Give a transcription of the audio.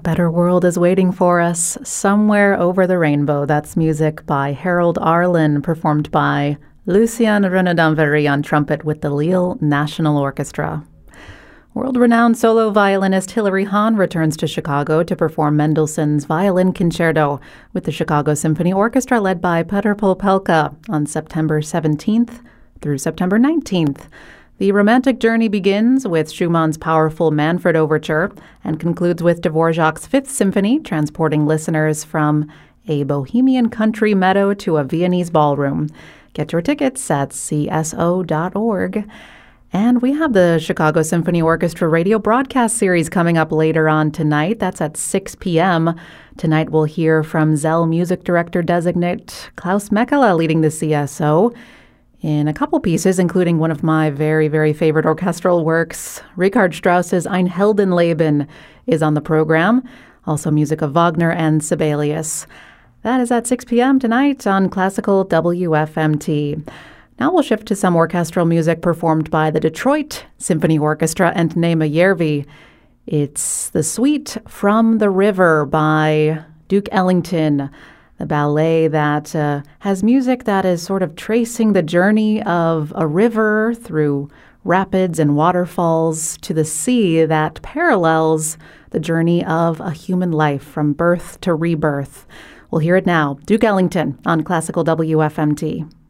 Better world is waiting for us somewhere over the rainbow. That's music by Harold Arlen, performed by Lucien Renaudin-Very on trumpet with the Lille National Orchestra. World-renowned solo violinist Hilary Hahn returns to Chicago to perform Mendelssohn's Violin Concerto with the Chicago Symphony Orchestra led by Petr Popelka on September 17th through September 19th. The romantic journey begins with Schumann's powerful Manfred Overture and concludes with Dvorak's Fifth Symphony, transporting listeners from a Bohemian country meadow to a Viennese ballroom. Get your tickets at cso.org. And we have the Chicago Symphony Orchestra radio broadcast series coming up later on tonight. That's at 6 p.m. Tonight we'll hear from Zell Music Director Designate Klaus Mekela leading the CSO in a couple pieces, including one of my very, very favorite orchestral works. Richard Strauss's Ein Heldenleben is on the program. Also music of Wagner and Sibelius. That is at 6 p.m. tonight on Classical WFMT. Now we'll shift to some orchestral music performed by the Detroit Symphony Orchestra and Nema Järvi. It's the Suite from the River by Duke Ellington, the ballet that has music that is sort of tracing the journey of a river through rapids and waterfalls to the sea that parallels the journey of a human life from birth to rebirth. We'll hear it now. Duke Ellington on Classical WFMT.